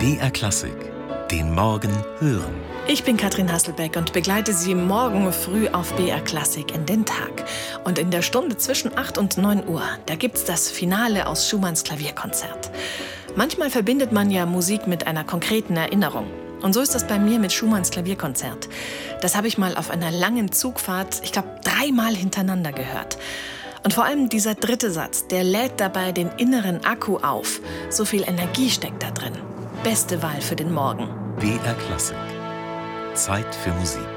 BR Klassik, den Morgen hören. Ich bin Katrin Hasselbeck und begleite Sie morgen früh auf BR Klassik in den Tag. Und in der Stunde zwischen 8 und 9 Uhr, da gibt's das Finale aus Schumanns Klavierkonzert. Manchmal verbindet man ja Musik mit einer konkreten Erinnerung. Und so ist das bei mir mit Schumanns Klavierkonzert. Das habe ich mal auf einer langen Zugfahrt, ich glaube 3-mal hintereinander gehört. Und vor allem dieser dritte Satz, der lädt dabei den inneren Akku auf. So viel Energie steckt da drin. Beste Wahl für den Morgen. BR Klassik. Zeit für Musik.